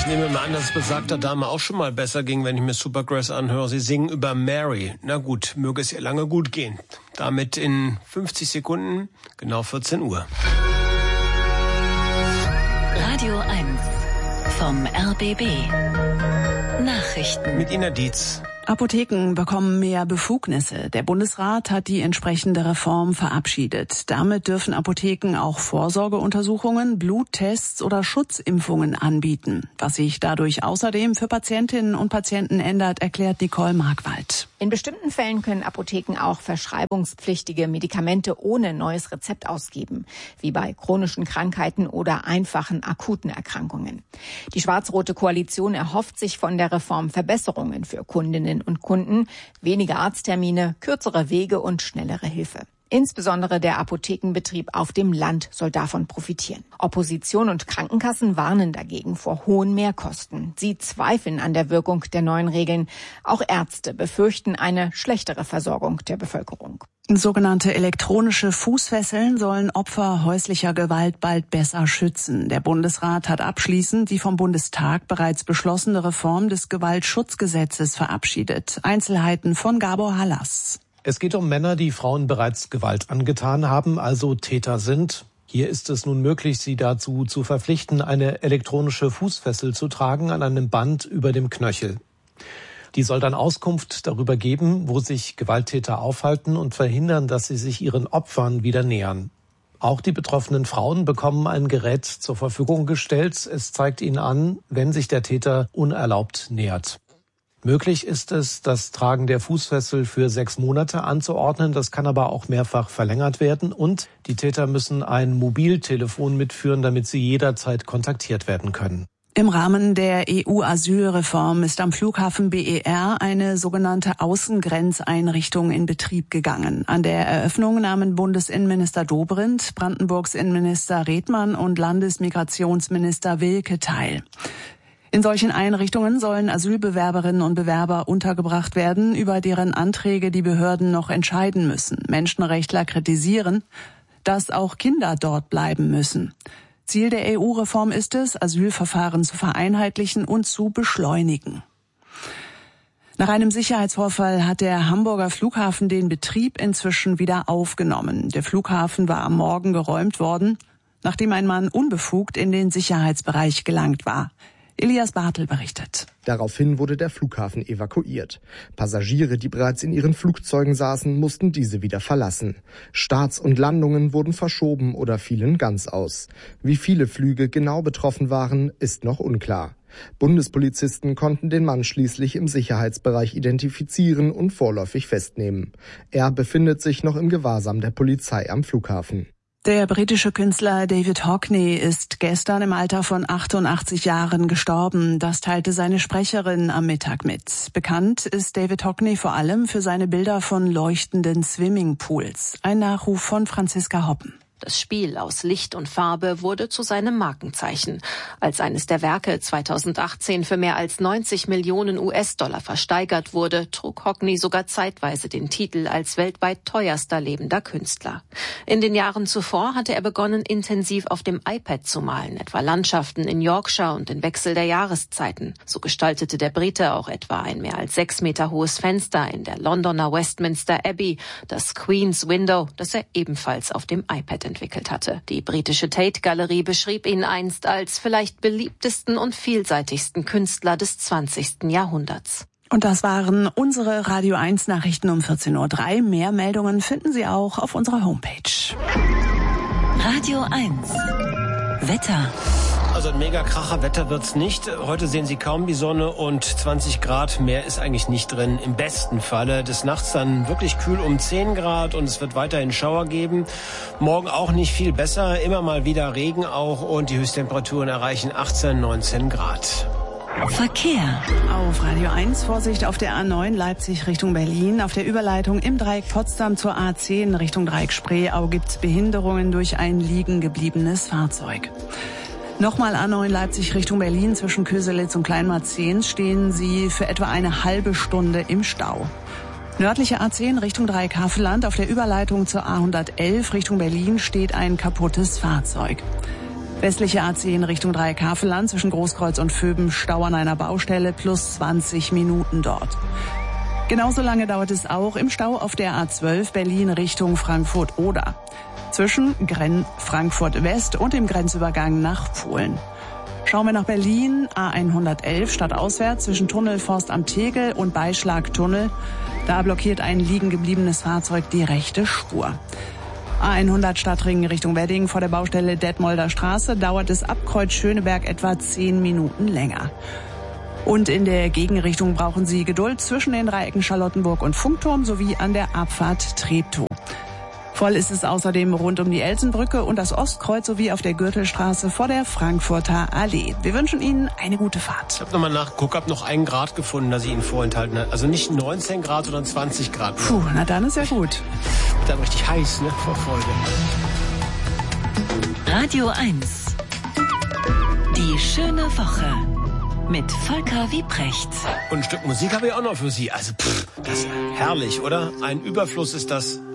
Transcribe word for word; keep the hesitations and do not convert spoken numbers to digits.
Ich nehme mal an, dass es besagter Dame auch schon mal besser ging, wenn ich mir Supergrass anhöre. Sie singen über Mary. Na gut, möge es ihr lange gut gehen. Damit in fünfzig Sekunden, genau vierzehn Uhr. Radio eins vom R B B. Nachrichten. Mit Ina Dietz. Apotheken bekommen mehr Befugnisse. Der Bundesrat hat die entsprechende Reform verabschiedet. Damit dürfen Apotheken auch Vorsorgeuntersuchungen, Bluttests oder Schutzimpfungen anbieten. Was sich dadurch außerdem für Patientinnen und Patienten ändert, erklärt Nicole Markwald. In bestimmten Fällen können Apotheken auch verschreibungspflichtige Medikamente ohne neues Rezept ausgeben, wie bei chronischen Krankheiten oder einfachen akuten Erkrankungen. Die schwarz-rote Koalition erhofft sich von der Reform Verbesserungen für Kundinnen und Kunden, weniger Arzttermine, kürzere Wege und schnellere Hilfe. Insbesondere der Apothekenbetrieb auf dem Land soll davon profitieren. Opposition und Krankenkassen warnen dagegen vor hohen Mehrkosten. Sie zweifeln an der Wirkung der neuen Regeln. Auch Ärzte befürchten eine schlechtere Versorgung der Bevölkerung. Sogenannte elektronische Fußfesseln sollen Opfer häuslicher Gewalt bald besser schützen. Der Bundesrat hat abschließend die vom Bundestag bereits beschlossene Reform des Gewaltschutzgesetzes verabschiedet. Einzelheiten von Gabor Hallas. Es geht um Männer, die Frauen bereits Gewalt angetan haben, also Täter sind. Hier ist es nun möglich, sie dazu zu verpflichten, eine elektronische Fußfessel zu tragen an einem Band über dem Knöchel. Die soll dann Auskunft darüber geben, wo sich Gewalttäter aufhalten und verhindern, dass sie sich ihren Opfern wieder nähern. Auch die betroffenen Frauen bekommen ein Gerät zur Verfügung gestellt. Es zeigt ihnen an, wenn sich der Täter unerlaubt nähert. Möglich ist es, das Tragen der Fußfessel für sechs Monate anzuordnen. Das kann aber auch mehrfach verlängert werden. Und die Täter müssen ein Mobiltelefon mitführen, damit sie jederzeit kontaktiert werden können. Im Rahmen der E U-Asylreform ist am Flughafen B E R eine sogenannte Außengrenzeinrichtung in Betrieb gegangen. An der Eröffnung nahmen Bundesinnenminister Dobrindt, Brandenburgs Innenminister Redmann und Landesmigrationsminister Wilke teil. In solchen Einrichtungen sollen Asylbewerberinnen und Bewerber untergebracht werden, über deren Anträge die Behörden noch entscheiden müssen. Menschenrechtler kritisieren, dass auch Kinder dort bleiben müssen. Ziel der E U-Reform ist es, Asylverfahren zu vereinheitlichen und zu beschleunigen. Nach einem Sicherheitsvorfall hat der Hamburger Flughafen den Betrieb inzwischen wieder aufgenommen. Der Flughafen war am Morgen geräumt worden, nachdem ein Mann unbefugt in den Sicherheitsbereich gelangt war. Elias Bartel berichtet. Daraufhin wurde der Flughafen evakuiert. Passagiere, die bereits in ihren Flugzeugen saßen, mussten diese wieder verlassen. Starts und Landungen wurden verschoben oder fielen ganz aus. Wie viele Flüge genau betroffen waren, ist noch unklar. Bundespolizisten konnten den Mann schließlich im Sicherheitsbereich identifizieren und vorläufig festnehmen. Er befindet sich noch im Gewahrsam der Polizei am Flughafen. Der britische Künstler David Hockney ist gestern im Alter von achtundachtzig Jahren gestorben. Das teilte seine Sprecherin am Mittag mit. Bekannt ist David Hockney vor allem für seine Bilder von leuchtenden Swimmingpools. Ein Nachruf von Franziska Hoppen. Das Spiel aus Licht und Farbe wurde zu seinem Markenzeichen. Als eines der Werke zweitausendachtzehn für mehr als neunzig Millionen U S-Dollar versteigert wurde, trug Hockney sogar zeitweise den Titel als weltweit teuerster lebender Künstler. In den Jahren zuvor hatte er begonnen, intensiv auf dem iPad zu malen, etwa Landschaften in Yorkshire und den Wechsel der Jahreszeiten. So gestaltete der Brite auch etwa ein mehr als sechs Meter hohes Fenster in der Londoner Westminster Abbey, das Queen's Window, das er ebenfalls auf dem iPad entwickelt hatte. Die britische Tate-Galerie beschrieb ihn einst als vielleicht beliebtesten und vielseitigsten Künstler des zwanzigsten Jahrhunderts. Und das waren unsere Radio eins Nachrichten um vierzehn Uhr drei. Mehr Meldungen finden Sie auch auf unserer Homepage. Radio eins Wetter. Also ein Mega-Kracher Wetter wird's nicht. Heute sehen Sie kaum die Sonne und zwanzig Grad mehr ist eigentlich nicht drin. Im besten Falle. Des Nachts dann wirklich kühl um zehn Grad und es wird weiterhin Schauer geben. Morgen auch nicht viel besser. Immer mal wieder Regen auch und die Höchsttemperaturen erreichen achtzehn, neunzehn Grad. Verkehr. Auf Radio eins Vorsicht auf der A neun Leipzig Richtung Berlin. Auf der Überleitung im Dreieck Potsdam zur A zehn Richtung Dreieck Spreeau gibt's Behinderungen durch ein liegen gebliebenes Fahrzeug. Nochmal A neun Leipzig Richtung Berlin zwischen Köselitz und Kleinmarzehns stehen Sie für etwa eine halbe Stunde im Stau. Nördliche A zehn Richtung Dreieck Havelland. Auf der Überleitung zur A hundertelf Richtung Berlin steht ein kaputtes Fahrzeug. Westliche A zehn Richtung Dreieckhavelland zwischen Großkreuz und Vöben Stau an einer Baustelle plus zwanzig Minuten dort. Genauso lange dauert es auch im Stau auf der A zwölf Berlin Richtung Frankfurt-Oder. Zwischen Grenz Frankfurt West und dem Grenzübergang nach Polen. Schauen wir nach Berlin, A hundertelf stadtauswärts zwischen Tunnelforst am Tegel und Beischlagtunnel. Da blockiert ein liegen gebliebenes Fahrzeug die rechte Spur. A hundert Stadtring Richtung Wedding vor der Baustelle Detmolder Straße dauert es ab Kreuz Schöneberg etwa zehn Minuten länger. Und in der Gegenrichtung brauchen Sie Geduld zwischen den Dreiecken Charlottenburg und Funkturm sowie an der Abfahrt Treptow. Voll ist es außerdem rund um die Elsenbrücke und das Ostkreuz sowie auf der Gürtelstraße vor der Frankfurter Allee. Wir wünschen Ihnen eine gute Fahrt. Ich habe nochmal nachgeguckt, habe noch einen Grad gefunden, dass ich Ihnen vorenthalten habe. Also nicht neunzehn Grad, sondern zwanzig Grad. Puh, na dann ist ja gut. Dann richtig heiß, ne, vor Freude. Radio eins. Die schöne Woche. Mit Volker Wiebrecht. Und ein Stück Musik habe ich auch noch für Sie. Also, pff, das ist herrlich, oder? Ein Überfluss ist das.